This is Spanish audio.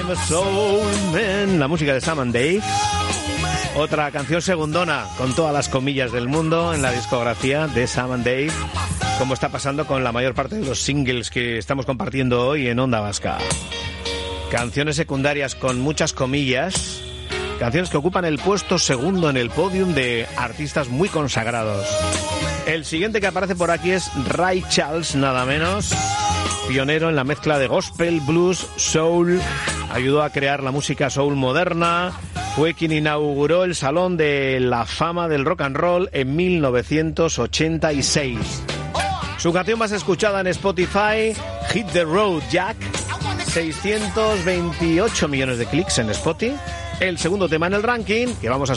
I'm a soul man. La música de Sam and Dave. Otra canción segundona con todas las comillas del mundo en la discografía de Sam and Dave, como está pasando con la mayor parte de los singles que estamos compartiendo hoy en Onda Vasca. Canciones secundarias con muchas comillas, canciones que ocupan el puesto segundo en el podium de artistas muy consagrados. El siguiente que aparece por aquí es Ray Charles, nada menos, pionero en la mezcla de gospel, blues, soul, ayudó a crear la música soul moderna, fue quien inauguró el Salón de la Fama del Rock and Roll en 1986. Su canción más escuchada en Spotify, Hit the Road Jack, 628 millones de clics en Spotify. El segundo tema en el ranking, que vamos a